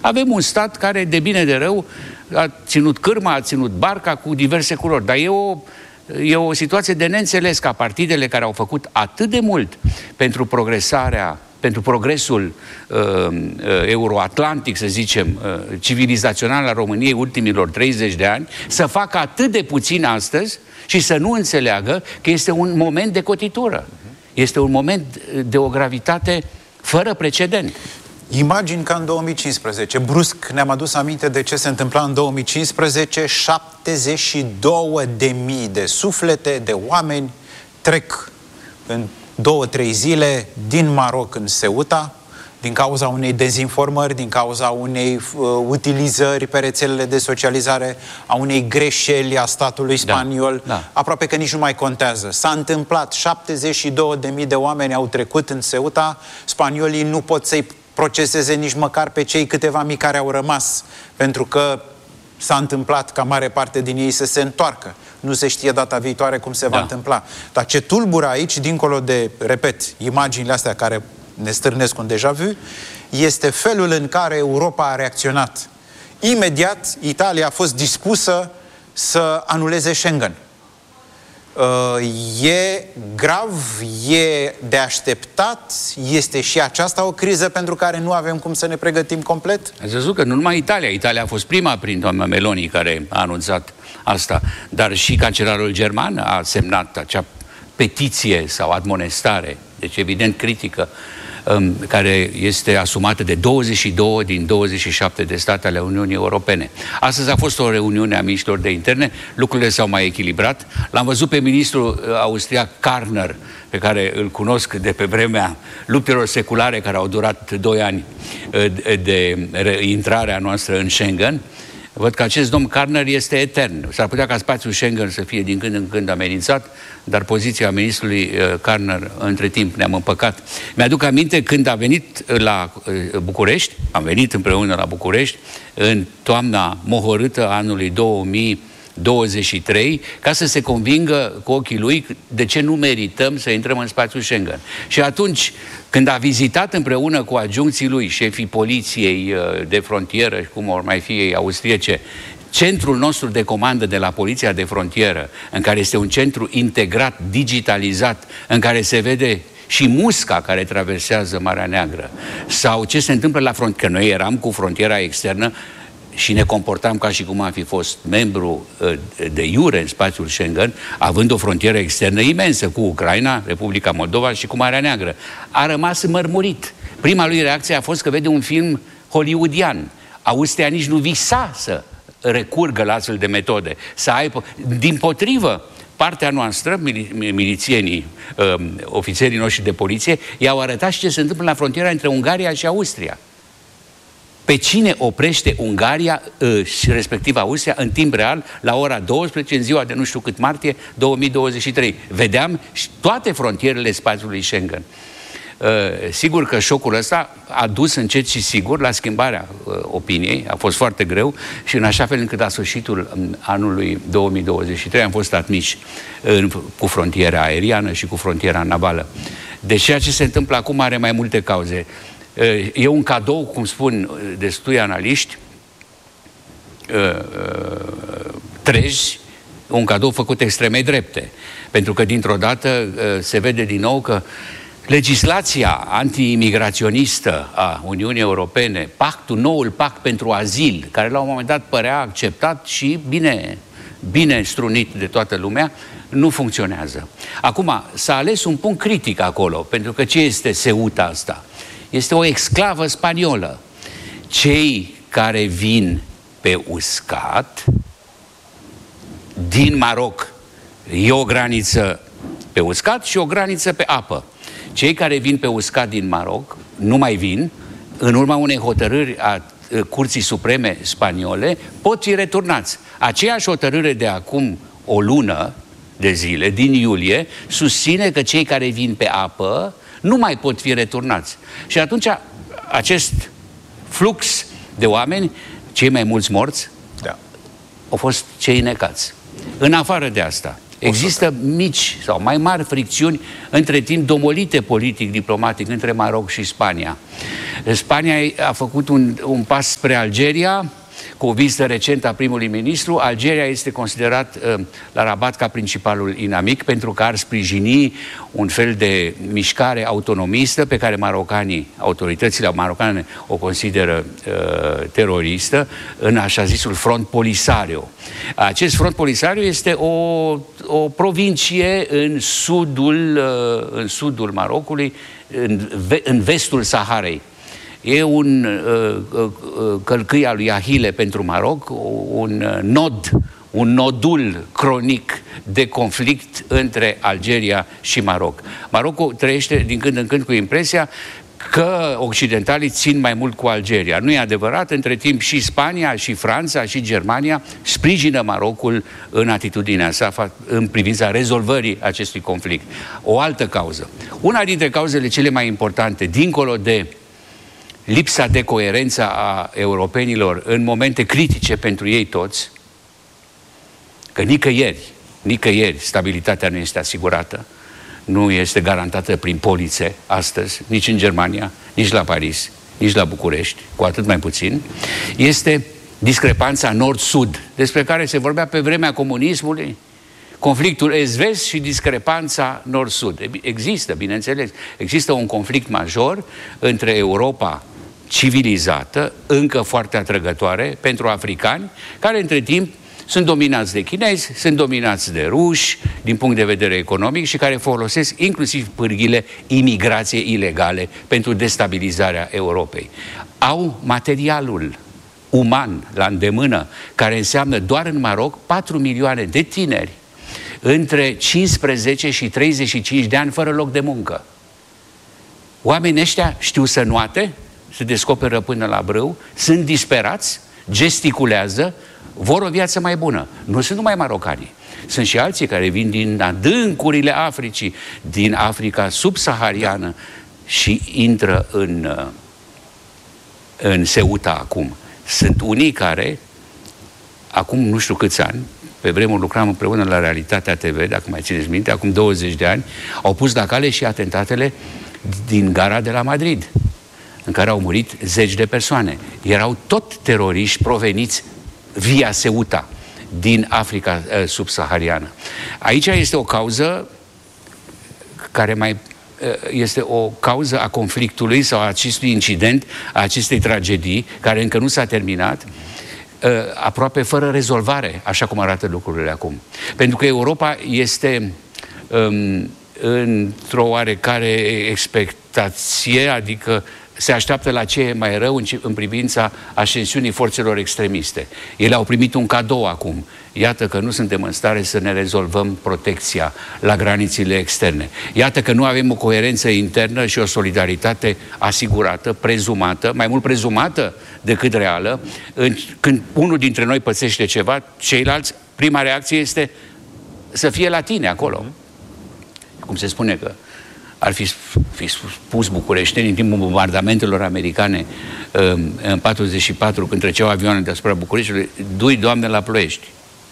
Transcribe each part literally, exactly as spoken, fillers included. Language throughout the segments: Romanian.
Avem un stat care, de bine de rău, a ținut cârma, a ținut barca cu diverse culori, dar e o, e o situație de neînțeles ca partidele care au făcut atât de mult pentru progresarea, pentru progresul uh, uh, euroatlantic, să zicem, uh, civilizațional al României ultimilor treizeci de ani, să facă atât de puțin astăzi și să nu înțeleagă că este un moment de cotitură. Este un moment de o gravitate fără precedent. Imagini ca în două mii cincisprezece. Brusc ne-am adus aminte de ce se întâmpla în două mii cincisprezece. șaptezeci și două de mii de suflete, de oameni trec în două, trei zile din Maroc în Ceuta, din cauza unei dezinformări, din cauza unei uh, utilizări pe rețelele de socializare, a unei greșeli a statului spaniol, da, da. Aproape că nici nu mai contează. S-a întâmplat, șaptezeci și două de mii de oameni au trecut în Ceuta, spaniolii nu pot să-i proceseze nici măcar pe cei câteva mii care au rămas, pentru că s-a întâmplat ca mare parte din ei să se întoarcă. Nu se știe data viitoare cum se va da. întâmpla. Dar ce tulbură aici, dincolo de, repet, imaginile astea care ne stârnesc un deja vu, este felul în care Europa a reacționat. Imediat, Italia a fost dispusă să anuleze Schengen. E grav, e de așteptat, este și aceasta o criză pentru care nu avem cum să ne pregătim complet? Ați văzut că nu numai Italia, Italia a fost prima prin doamna Meloni care a anunțat asta, dar și cancelarul german a semnat acea petiție sau admonestare, deci evident critică, care este asumată de douăzeci și doi din douăzeci și șapte de state ale Uniunii Europene. Astăzi a fost o reuniune a miniștrilor de interne, lucrurile s-au mai echilibrat. L-am văzut pe ministrul austriac Karner, pe care îl cunosc de pe vremea luptelor seculare care au durat doi ani de intrarea noastră în Schengen. Văd că acest domn Karner este etern. S-ar putea ca spațiul Schengen să fie din când în când amenințat, dar poziția ministrului Karner între timp ne-am împăcat. Mi-aduc aminte când a venit la București, am venit împreună la București, în toamna mohorâtă anului două mii douăzeci și trei, ca să se convingă cu ochii lui de ce nu merităm să intrăm în spațiul Schengen. Și atunci, când a vizitat împreună cu adjuncții lui, șefii poliției de frontieră, cum or mai fi ei austriece, centrul nostru de comandă de la Poliția de Frontieră, în care este un centru integrat, digitalizat, în care se vede și musca care traversează Marea Neagră, sau ce se întâmplă la frontieră, că noi eram cu frontiera externă și ne comportam ca și cum am fi fost membru de iure în spațiul Schengen, având o frontieră externă imensă cu Ucraina, Republica Moldova și cu Marea Neagră. A rămas mărmurit. Prima lui reacție a fost că vede un film hollywoodian. Austria nici nu visa să recurgă la astfel de metode. Să aibă, dimpotrivă, partea noastră, milițienii, ofițerii noștri de poliție, i-au arătat și ce se întâmplă la frontiera între Ungaria și Austria. Pe cine oprește Ungaria și respectiv Austria în timp real la ora douăsprezece în ziua de nu știu cât martie două mii douăzeci și trei. Vedeam și toate frontierele spațiului Schengen. Uh, sigur că șocul ăsta a dus încet și sigur la schimbarea uh, opiniei, a fost foarte greu și în așa fel încât la sfârșitul um, anului două mii douăzeci și trei am fost admiși uh, cu frontiera aeriană și cu frontiera navală. Deci ceea ce se întâmplă acum are mai multe cauze. E un cadou, cum spun destui analiști, treji, un cadou făcut extremei drepte. Pentru că dintr-o dată se vede din nou că legislația anti-imigraționistă a Uniunii Europene, pactul, noul pact pentru azil, care la un moment dat părea acceptat și bine, bine strunit de toată lumea, nu funcționează. Acum, s-a ales un punct critic acolo, pentru că ce este Ceuta asta? Este o exclavă spaniolă. Cei care vin pe uscat din Maroc, e o graniță pe uscat și o graniță pe apă. Cei care vin pe uscat din Maroc nu mai vin, în urma unei hotărâri a Curții Supreme spaniole, pot fi returnați. Aceeași hotărâre de acum o lună de zile, din iulie, susține că cei care vin pe apă nu mai pot fi returnați. Și atunci acest flux de oameni, cei mai mulți morți, da, au fost cei necați. În afară de asta, există mici sau mai mari fricțiuni între timp domolite politic, diplomatic, între Maroc și Spania. Spania a făcut un, un pas spre Algeria, cu o vizită recentă a primului ministru. Algeria este considerat uh, la Rabat ca principalul inamic pentru că ar sprijini un fel de mișcare autonomistă pe care marocanii, autoritățile marocane o consideră uh, teroristă, în așa zisul Front Polisario. Acest Front Polisario este o, o provincie în sudul, uh, în sudul Marocului, în, ve în vestul Saharei. E un uh, uh, călcâi al lui Ahile pentru Maroc, un uh, nod, un nodul cronic de conflict între Algeria și Maroc. Marocul trăiește din când în când cu impresia că occidentalii țin mai mult cu Algeria. Nu e adevărat, între timp și Spania, și Franța, și Germania sprijină Marocul în atitudinea sa în privința rezolvării acestui conflict. O altă cauză. Una dintre cauzele cele mai importante, dincolo de lipsa de coerență a europenilor în momente critice pentru ei toți, că nicăieri, nicăieri stabilitatea nu este asigurată, nu este garantată prin polițe astăzi, nici în Germania, nici la Paris, nici la București, cu atât mai puțin, este discrepanța nord-sud, despre care se vorbea pe vremea comunismului, conflictul est-vest și discrepanța nord-sud. Există, bineînțeles, există un conflict major între Europa civilizată, încă foarte atrăgătoare pentru africani, care între timp sunt dominați de chinezi, sunt dominați de ruși din punct de vedere economic și care folosesc inclusiv pârghile imigrației ilegale pentru destabilizarea Europei. Au materialul uman la îndemână, care înseamnă doar în Maroc patru milioane de tineri între cincisprezece și treizeci și cinci de ani fără loc de muncă. Oamenii ăștia știu să nuate, se descoperă până la brâu, sunt disperați, gesticulează, vor o viață mai bună. Nu sunt numai marocanii. Sunt și alții care vin din adâncurile Africii, din Africa subsahariană și intră în, în Ceuta acum. Sunt unii care, acum nu știu câți ani, pe vremuri lucram împreună la Realitatea T V, dacă mai țineți minte, acum douăzeci de ani, au pus la cale și atentatele din gara de la Madrid, în care au murit zeci de persoane. Erau tot teroriști proveniți via Ceuta, din Africa uh, subsahariană. Aici este o cauză care mai uh, este o cauză a conflictului sau a acestui incident, a acestei tragedii, care încă nu s-a terminat, uh, aproape fără rezolvare, așa cum arată lucrurile acum. Pentru că Europa este um, într-o oarecare expectație, adică se așteaptă la ce e mai rău în, în privința ascensiunii forțelor extremiste. Ele au primit un cadou acum. Iată că nu suntem în stare să ne rezolvăm protecția la granițele externe. Iată că nu avem o coerență internă și o solidaritate asigurată, prezumată, mai mult prezumată decât reală. În, când unul dintre noi pățește ceva, ceilalți, prima reacție este să fie la tine acolo. Cum se spune că ar fi, fi spus bucureștenii în timpul bombardamentelor americane în patruzeci și patru, când treceau avioane deasupra Bucureștiului, du-i, Doamne, la Ploiești.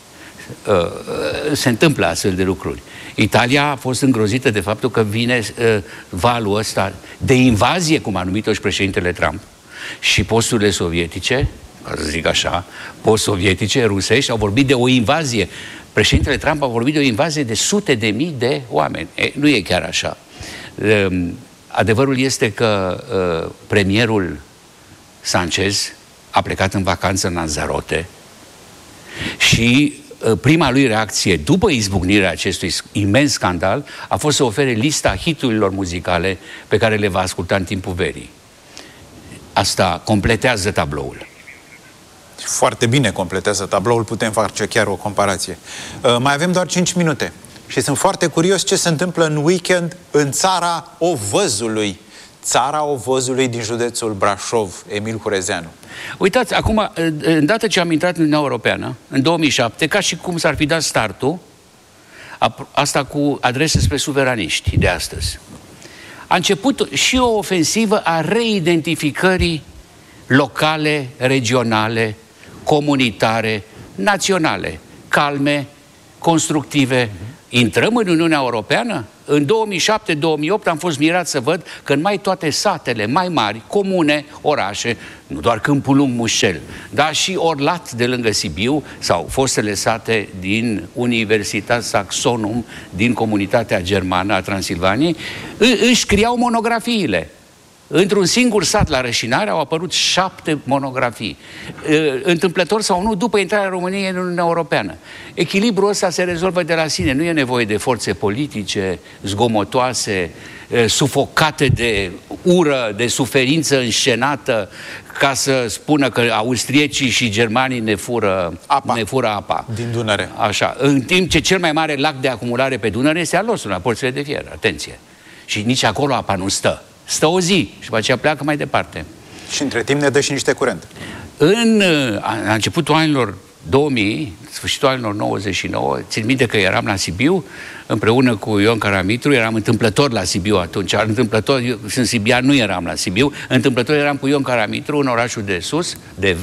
Se întâmplă astfel de lucruri. Italia a fost îngrozită de faptul că vine valul ăsta de invazie, cum a numit-o și președintele Trump, și posturile sovietice, ca să zic așa, post-sovietice, rusești, au vorbit de o invazie. Președintele Trump a vorbit de o invazie de sute de mii de oameni. E, nu e chiar așa. Adevărul este că uh, premierul Sanchez a plecat în vacanță în Lanzarote și uh, prima lui reacție după izbucnirea acestui imens scandal a fost să ofere lista hiturilor muzicale pe care le va asculta în timpul verii. Asta completează tabloul. Foarte bine completează tabloul, putem face chiar o comparație. Uh, mai avem doar cinci minute. Și sunt foarte curios ce se întâmplă în weekend în țara Ovăzului. Țara Ovăzului din județul Brașov, Emil Hurezeanu. Uitați, acum, îndată ce am intrat în Uniunea Europeană, în două mii șapte, ca și cum s-ar fi dat startul, asta cu adrese spre suveraniști de astăzi, a început și o ofensivă a reidentificării locale, regionale, comunitare, naționale, calme, constructive. Intrăm în Uniunea Europeană? În două mii șapte două mii opt am fost mirat să văd că în mai toate satele mai mari, comune, orașe, nu doar Câmpul Lung, Mușcel, dar și Orlat de lângă Sibiu sau fostele sate din Universitatea Saxonum, din comunitatea germană a Transilvaniei, își scriau monografiile. Într-un singur sat la Rășinare au apărut șapte monografii. Întâmplător sau nu, după intrarea României în Uniunea Europeană. Echilibrul ăsta se rezolvă de la sine. Nu e nevoie de forțe politice, zgomotoase, sufocate de ură, de suferință înscenată, ca să spună că austriecii și germanii ne fură apa, ne fură apa. Din Dunăre. Așa. În timp ce cel mai mare lac de acumulare pe Dunăre este al nostru, la Porțile de Fier. Atenție! Și nici acolo apa nu stă. Stă o zi și după aceea pleacă mai departe. Și între timp ne dă și niște curent. În a începutul anilor două mii, sfârșitul anilor nouăzeci și nouă, țin minte că eram la Sibiu împreună cu Ion Caramitru, eram întâmplător la Sibiu atunci, întâmplător, eu sunt sibian, nu eram la Sibiu, întâmplător eram cu Ion Caramitru în orașul de sus, de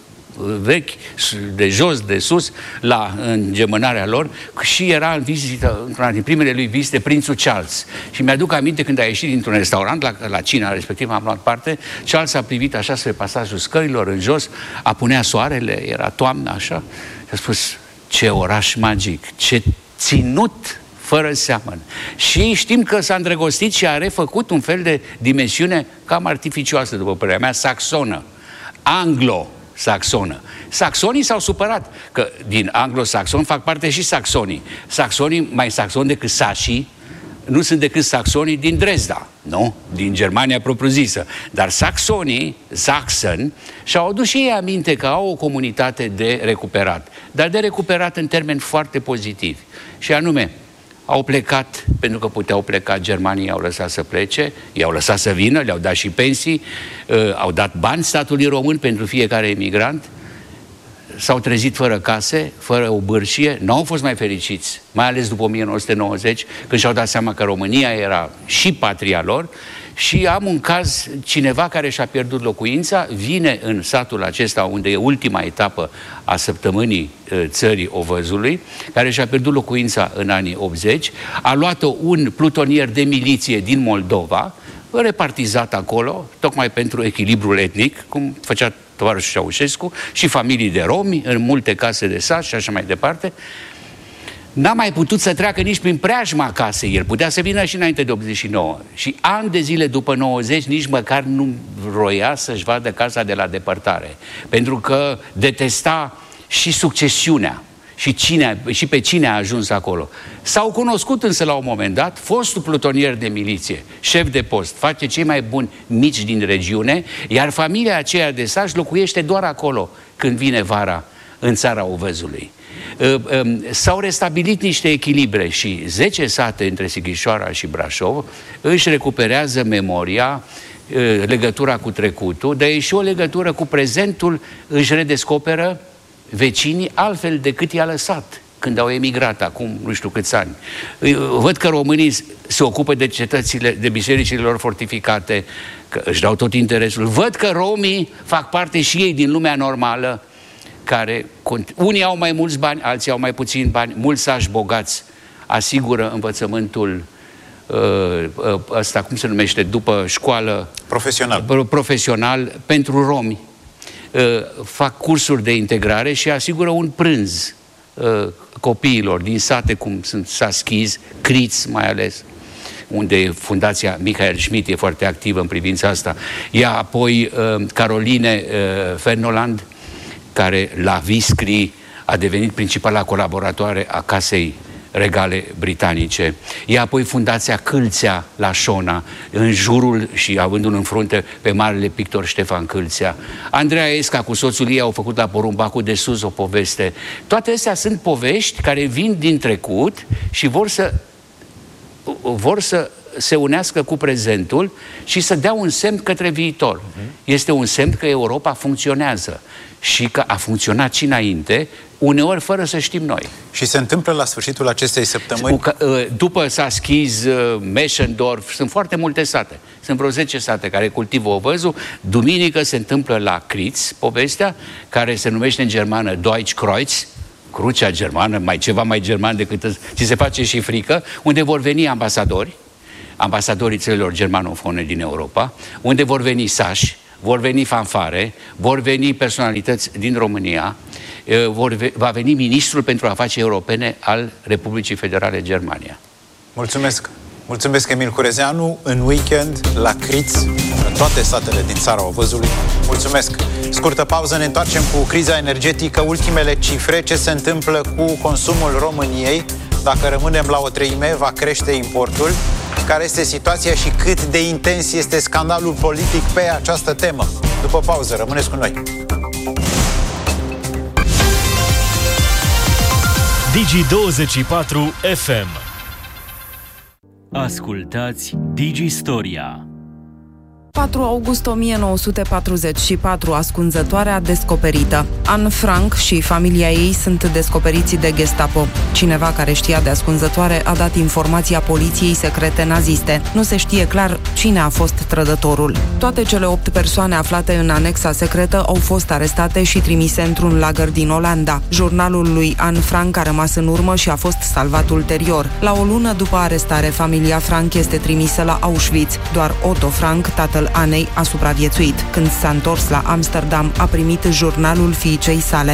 vechi, de jos, de sus, la îngemânarea lor, și era în vizită, într-una din primele lui vizite, prințul Charles. Și mi-aduc aminte când a ieșit dintr-un restaurant, la, la cina respectiv am luat parte, Charles a privit așa spre pasajul scărilor, în jos, apunea soarele, era toamnă, așa, și a spus, ce oraș magic, ce ținut fără seamăn. Și știm că s-a îndrăgostit și a refăcut un fel de dimensiune cam artificioasă, după părerea mea, saxonă, anglo saxonă. Saxonii s-au supărat, că din anglo-saxon fac parte și saxonii. Saxonii, mai saxoni decât sașii, nu sunt decât saxonii din Dresda, nu? Din Germania propriu-zisă. Dar saxonii, Sachsen, și-au adus și ei aminte că au o comunitate de recuperat. Dar de recuperat în termeni foarte pozitivi. Și anume, au plecat, pentru că puteau pleca, germanii i-au lăsat să plece, i-au lăsat să vină, le-au dat și pensii, uh, au dat bani statului român pentru fiecare emigrant, s-au trezit fără case, fără o bârșie, nu au fost mai fericiți, mai ales după o mie nouă sute nouăzeci, când și-au dat seama că România era și patria lor. Și am un caz, cineva care și-a pierdut locuința, vine în satul acesta, unde e ultima etapă a săptămânii țării Ovăzului, care și-a pierdut locuința în anii optzeci, a luat-o un plutonier de miliție din Moldova, repartizat acolo, tocmai pentru echilibrul etnic, cum făcea tovarășul Ceaușescu, și familii de romi, în multe case de sat și așa mai departe. N-a mai putut să treacă nici prin preajma casei. El putea să vină și înainte de optzeci și nouă. Și ani de zile după nouăzeci, nici măcar nu vroia să-și vadă casa de la depărtare. Pentru că detesta și succesiunea. Și, cine, și pe cine a ajuns acolo. S-au cunoscut însă la un moment dat, fostul plutonier de miliție, șef de post, face cei mai buni mici din regiune, iar familia aceea de saci locuiește doar acolo când vine vara în țara Ovăzului. S-au restabilit niște echilibre și zece sate între Sighișoara și Brașov își recuperează memoria, legătura cu trecutul, dar e și o legătură cu prezentul, își redescoperă vecinii altfel decât i-a lăsat când au emigrat acum nu știu câți ani. Văd că românii se ocupă de cetățile, de bisericile lor fortificate, că își dau tot interesul. Văd că romii fac parte și ei din lumea normală, care unii au mai mulți bani, alții au mai puțini bani, mulți sași bogați asigură învățământul ăsta, cum se numește, după școală profesional, profesional pentru romi. Fac cursuri de integrare și asigură un prânz copiilor din sate cum sunt Saschiz, Criț mai ales, unde Fundația Michael Schmidt e foarte activă în privința asta. Ea apoi Caroline Fernoland, care la Viscri a devenit principala colaboratoare a Casei Regale Britanice. Ea apoi Fundația Câlțea la Șona, în jurul și avându-l în frunte pe marele pictor Ștefan Câlțea. Andreea Esca cu soțul ei au făcut la Porumbacul de Sus o poveste. Toate astea sunt povești care vin din trecut și vor să vor să se unească cu prezentul și să dea un semn către viitor. Este un semn că Europa funcționează și că a funcționat și înainte, uneori fără să știm noi. Și se întâmplă la sfârșitul acestei săptămâni? După Saschiz, Meschendorf, sunt foarte multe sate. Sunt vreo zece sate care cultivă ovăzul. Duminică se întâmplă la Criț povestea, care se numește în germană Deutschkreuz, crucea germană, mai ceva mai german decât ți se face și frică, unde vor veni ambasadori, ambasadorii țărilor germanofone din Europa, unde vor veni sași, vor veni fanfare, vor veni personalități din România, vor, va veni ministrul pentru afaceri europene al Republicii Federale Germania. Mulțumesc! Mulțumesc, Emil Curezeanu. În weekend, la Criț, în toate satele din țara Ovăzului. Mulțumesc! Scurtă pauză, ne întoarcem cu criza energetică, ultimele cifre, ce se întâmplă cu consumul României. Dacă rămânem la o treime, va crește importul. Care este situația și cât de intens este scandalul politic pe această temă? După pauză, rămâneți cu noi! Digi douăzeci și patru F M. Ascultați Digistoria. patru august o mie nouă sute patruzeci și patru, ascunzătoarea descoperită. Anne Frank și familia ei sunt descoperiți de Gestapo. Cineva care știa de ascunzătoare a dat informația poliției secrete naziste. Nu se știe clar cine a fost trădătorul. Toate cele opt persoane aflate în anexa secretă au fost arestate și trimise într-un lagăr din Olanda. Jurnalul lui Anne Frank a rămas în urmă și a fost salvat ulterior. La o lună după arestare, familia Frank este trimisă la Auschwitz. Doar Otto Frank, tatăl Anei, a supraviețuit. Când s-a întors la Amsterdam, a primit jurnalul fiicei sale.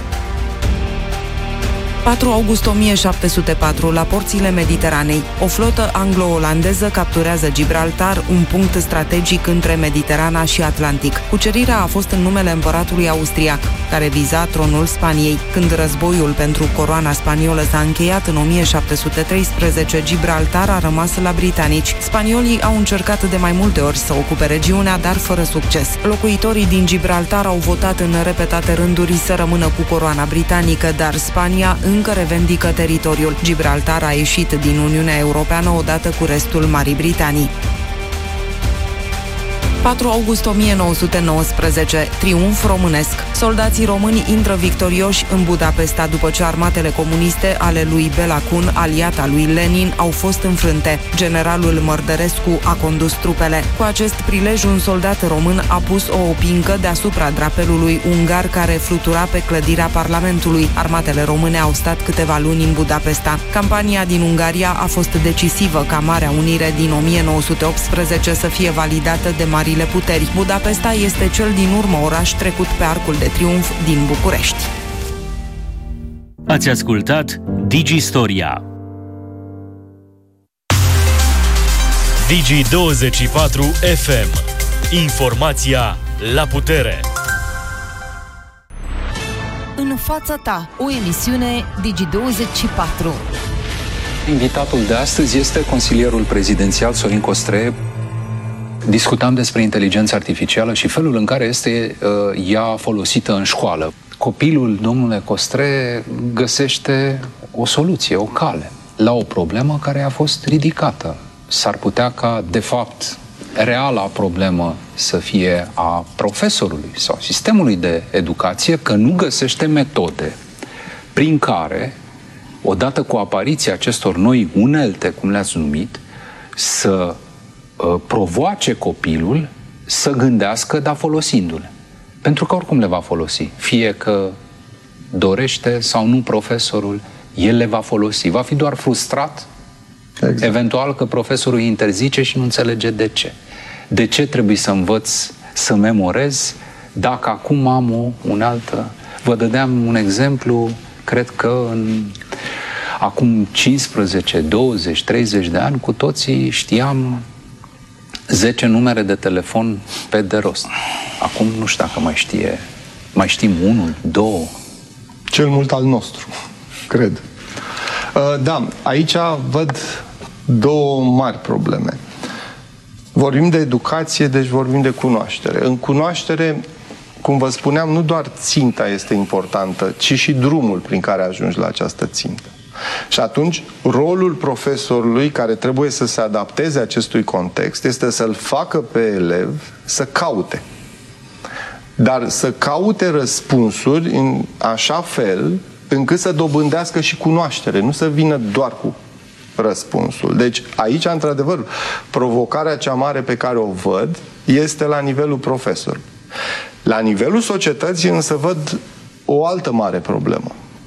patru august o mie șapte sute patru, la porțile Mediteranei. O flotă anglo-olandeză capturează Gibraltar, un punct strategic între Mediterana și Atlantic. Cucerirea a fost în numele împăratului austriac, care viza tronul Spaniei. Când războiul pentru coroana spaniolă s-a încheiat în o mie șapte sute treisprezece, Gibraltar a rămas la britanici. Spaniolii au încercat de mai multe ori să ocupe regiunea, dar fără succes. Locuitorii din Gibraltar au votat în repetate rânduri să rămână cu coroana britanică, dar Spania încă revendică teritoriul. Gibraltar a ieșit din Uniunea Europeană odată cu restul Marii Britanii. patru august o mie nouă sute nouăsprezece, triumf românesc. Soldații români intră victorioși în Budapesta după ce armatele comuniste ale lui Bela Kun, aliata lui Lenin, au fost înfrânte. Generalul Mărdărescu a condus trupele. Cu acest prilej, un soldat român a pus o opincă deasupra drapelului ungar care flutura pe clădirea Parlamentului. Armatele române au stat câteva luni în Budapesta. Campania din Ungaria a fost decisivă ca Marea Unire din o mie nouă sute optsprezece să fie validată de marile puteri. Budapesta este cel din urmă oraș trecut pe Arcul de Triunf din București. Ați ascultat Digistoria. Digi douăzeci și patru F M. Informația la putere. În fața ta, o emisiune Digi douăzeci și patru. Invitatul de astăzi este consilierul prezidențial Sorin Costre. Discutam despre inteligența artificială și felul în care este uh, ea folosită în școală. Copilul, domnule Costre, găsește o soluție, o cale la o problemă care a fost ridicată. S-ar putea ca, de fapt, reala problemă să fie a profesorului sau sistemului de educație, că nu găsește metode prin care, odată cu apariția acestor noi unelte, cum le-ați numit, să provoace copilul să gândească, dar folosindu-le. Pentru că oricum le va folosi. Fie că dorește sau nu profesorul, el le va folosi. Va fi doar frustrat, exact. Eventual că profesorul îi interzice și nu înțelege de ce. De ce trebuie să învăț să memorez dacă acum am o unealtă? Vă dădeam un exemplu, cred că în acum cincisprezece, douăzeci, treizeci de ani, cu toții știam zece numere de telefon pe de rost. Acum nu știu dacă mai știe, mai știm unul, două. Cel mult al nostru, cred. Da, aici văd două mari probleme. Vorbim de educație, deci vorbim de cunoaștere. În cunoaștere, cum vă spuneam, nu doar ținta este importantă, ci și drumul prin care ajungi la această țintă. Și atunci, rolul profesorului care trebuie să se adapteze acestui context este să-l facă pe elev să caute. Dar să caute răspunsuri în așa fel încât să dobândească și cunoaștere, nu să vină doar cu răspunsul. Deci aici, într-adevăr, provocarea cea mare pe care o văd este la nivelul profesorului. La nivelul societății însă văd o altă mare problemă.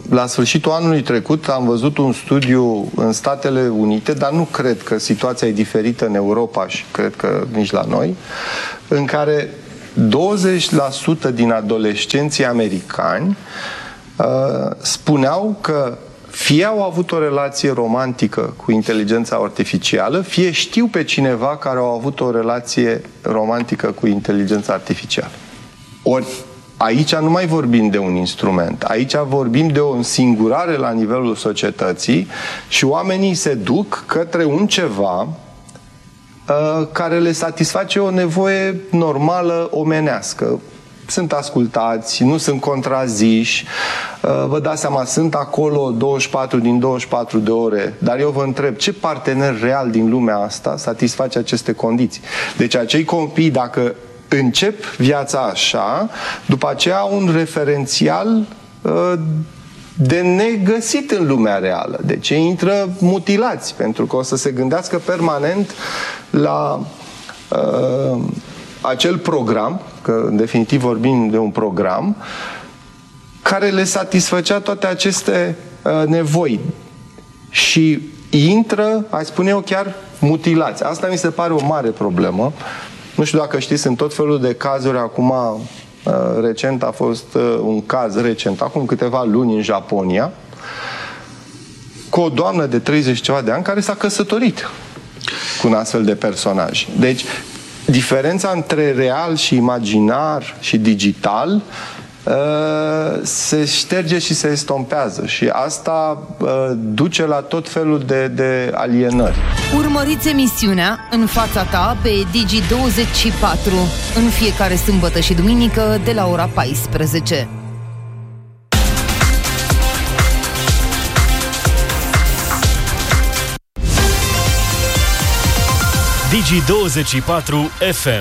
la sfârșitul anului trecut am văzut un studiu în Statele Unite, dar nu cred că situația e diferită în Europa și cred că nici la noi, în care douăzeci la sută din adolescenții americani uh, spuneau că fie au avut o relație romantică cu inteligența artificială, fie știu pe cineva care au avut o relație romantică cu inteligența artificială. Ori aici nu mai vorbim de un instrument, aici vorbim de o însingurare la nivelul societății și oamenii se duc către un ceva uh, care le satisface o nevoie normală omenească. Sunt ascultați, nu sunt contraziși, vă dați seama, sunt acolo douăzeci și patru din douăzeci și patru de ore, dar eu vă întreb, ce partener real din lumea asta satisface aceste condiții? Deci acei copii, dacă încep viața așa, după aceea au un referențial de negăsit în lumea reală. Deci ei intră mutilați, pentru că o să se gândească permanent la uh, acel program, că în definitiv vorbim de un program, care le satisfăcea toate aceste uh, nevoi. Și intră, aș spune eu, chiar mutilați. Asta mi se pare o mare problemă. Nu știu dacă știți, sunt tot felul de cazuri. Acum, uh, recent a fost uh, un caz recent, acum câteva luni în Japonia, cu o doamnă de treizeci ceva de ani care s-a căsătorit cu un astfel de personaj. Deci, diferența între real și imaginar și digital uh, se șterge și se estompează și asta uh, duce la tot felul de, de alienări. Urmăriți emisiunea În fața ta pe Digi douăzeci și patru în fiecare sâmbătă și duminică de la ora paisprezece. Digi douăzeci și patru F M.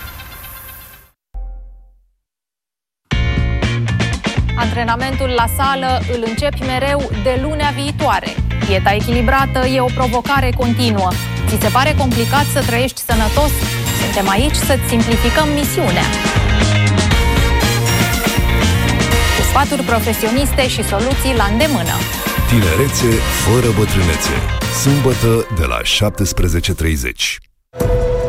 Antrenamentul la sală îl începi mereu de lunea viitoare. Dieta echilibrată e o provocare continuă. Ți se pare complicat să trăiești sănătos? Suntem aici să-ți simplificăm misiunea. Cu sfaturi profesioniste și soluții la îndemână. Tinerețe fără bătrânețe. Sâmbătă de la șaptesprezece și treizeci.